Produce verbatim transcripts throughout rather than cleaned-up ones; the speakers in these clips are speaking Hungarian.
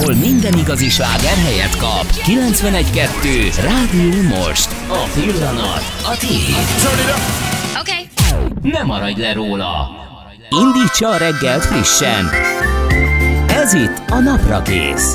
ahol minden igazi sláger helyet kap. kilencvenegy kettő Rádió Most. A pillanat a tiéd. Oké. Ne maradj le róla. Indítsa a reggelt frissen. Ez itt a Naprakész.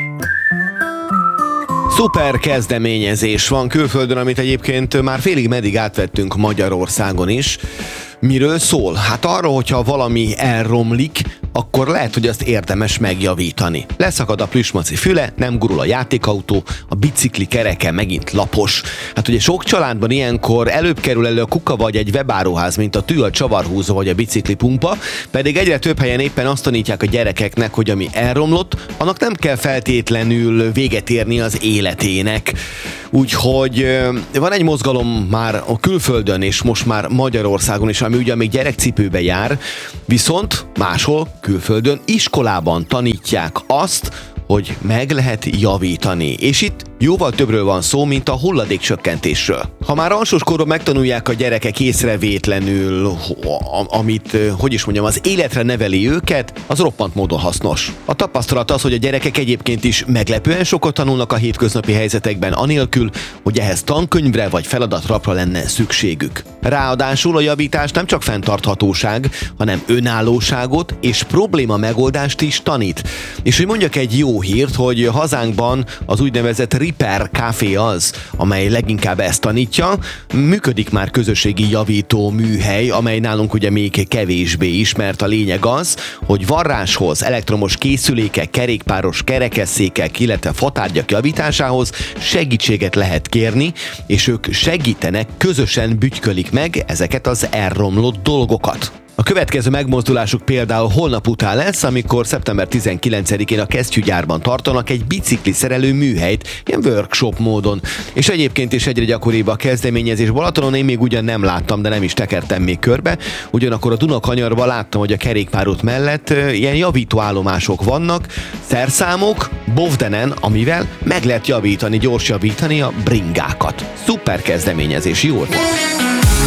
Szuper kezdeményezés van külföldön, amit egyébként már félig meddig átvettünk Magyarországon is. Miről szól? Hát arról, hogyha valami elromlik, akkor lehet, hogy azt érdemes megjavítani. Leszakad a plüsmaci füle, nem gurul a játékautó, a bicikli kereke megint lapos. Hát ugye sok családban ilyenkor előbb kerül elő a kuka vagy egy webáruház, mint a tű, a csavarhúzó vagy a bicikli pumpa, pedig egyre több helyen éppen azt tanítják a gyerekeknek, hogy ami elromlott, annak nem kell feltétlenül véget érni az életének. Úgyhogy van egy mozgalom már a külföldön, és most már Magyarországon is, ami ugye még gyerekcipőbe jár, viszont máshol külföldön iskolában tanítják azt, hogy meg lehet javítani. És itt jóval többről van szó, mint a hulladékcsökkentésről. Ha már alsós korban megtanulják a gyerekek észrevétlenül, amit, hogy is mondjam, az életre neveli őket, az roppant módon hasznos. A tapasztalat az, hogy a gyerekek egyébként is meglepően sokat tanulnak a hétköznapi helyzetekben, anélkül, hogy ehhez tankönyvre vagy feladatrapra lenne szükségük. Ráadásul a javítás nem csak fenntarthatóság, hanem önállóságot és probléma megoldást is tanít. És hogy mondjak egy jó hírt, hogy hazánkban az úgynevezett Repair Café az, amely leginkább ezt tanítja. Működik már közösségi javító műhely, amely nálunk ugye még kevésbé ismert. A lényeg az, hogy varráshoz, elektromos készülékek, kerékpáros kerekesszékek, illetve fatárgyak javításához segítséget lehet kérni, és ők segítenek, közösen bütykölik meg ezeket az elromlott dolgokat. A következő megmozdulásuk például holnap után lesz, amikor szeptember tizenkilencedikén a kesztyűgyárban tartanak egy bicikli szerelő műhelyt, ilyen workshop módon. És egyébként is egyre gyakoribb a kezdeményezés. Balatonon én még ugyan nem láttam, de nem is tekertem még körbe. Ugyanakkor a Dunakanyarban láttam, hogy a kerékpárút mellett ilyen javítóállomások vannak, szerszámok, bovdenen, amivel meg lehet javítani, gyors javítani a bringákat. Szuper kezdeményezés, jól volt.